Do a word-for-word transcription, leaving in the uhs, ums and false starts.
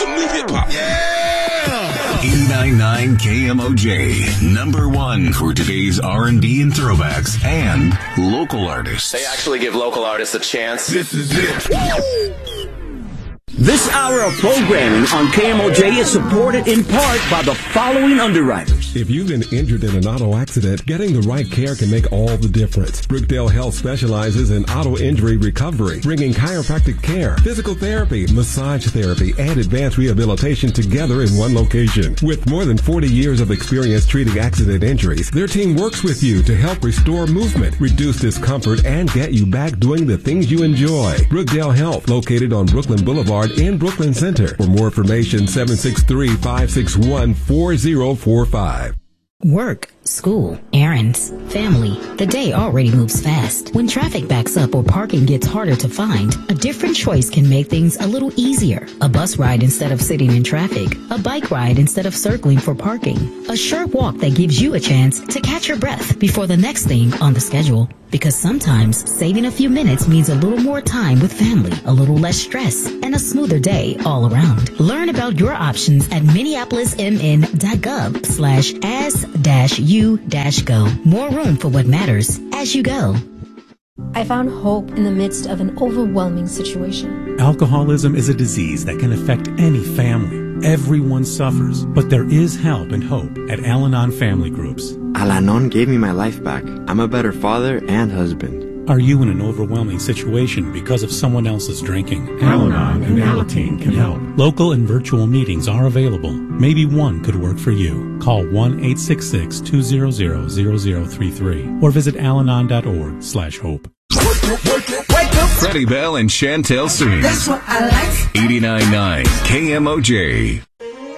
the new hip hop. Yeah! eighty-nine point nine K M O J, number one for today's R and B and throwbacks and local artists. They actually give local artists a chance. This is it. This hour of programming on K M O J is supported in part by the following underwriters. If you've been injured in an auto accident, getting the right care can make all the difference. Brookdale Health specializes in auto injury recovery, bringing chiropractic care, physical therapy, massage therapy, and advanced rehabilitation together in one location. With more than forty years of experience treating accident injuries, their team works with you to help restore movement, reduce discomfort, and get you back doing the things you enjoy. Brookdale Health, located on Brooklyn Boulevard in Brooklyn Center. For more information, seven six three, five six one, four zero four five. Work, school, errands, family. The day already moves fast. When traffic backs up or parking gets harder to find, a different choice can make things a little easier. A bus ride instead of sitting in traffic. A bike ride instead of circling for parking. A short walk that gives you a chance to catch your breath before the next thing on the schedule. Because sometimes saving a few minutes means a little more time with family, a little less stress, and a smoother day all around. Learn about your options at minneapolis m n dot gov slash as dash u dash go. More room for what matters as you go. I found hope in the midst of an overwhelming situation. Alcoholism is a disease that can affect any family. Everyone suffers, but there is help and hope at Al-Anon Family Groups. Al-Anon gave me my life back. I'm a better father and husband. Are you in an overwhelming situation because of someone else's drinking? Al-Anon and Alateen can help. Local and virtual meetings are available. Maybe one could work for you. Call one eight six six, two zero zero, zero zero three three or visit alanon dot org slash hope. Freddie Bell and Chantel Soon. That's what I like. eighty-nine point nine K M O J.